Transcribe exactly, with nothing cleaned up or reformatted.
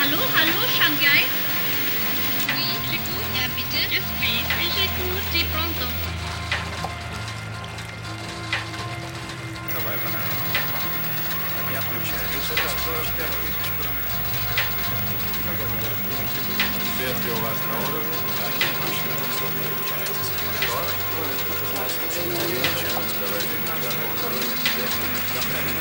hallo, hallo, Shanghai? Oui, j'écoute. Ja, bitte. Yes, please. Oui, j'écoute. Di pronto. Давай, пора. Я включаю. Если у вас на уровне, значит машина способна включается. Мотор. Давайте на данном уровне.